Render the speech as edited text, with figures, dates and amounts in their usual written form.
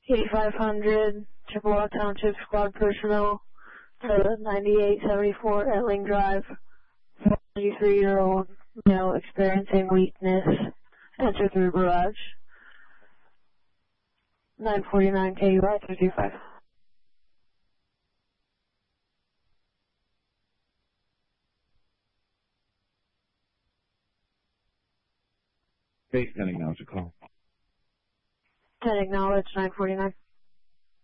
8500 Chippewa Township Squad personnel to 9874 Etling Drive. 43-year-old male experiencing weakness. Enter through garage. 949 KUI 325. Base 10 acknowledge the call. 10 acknowledge 949.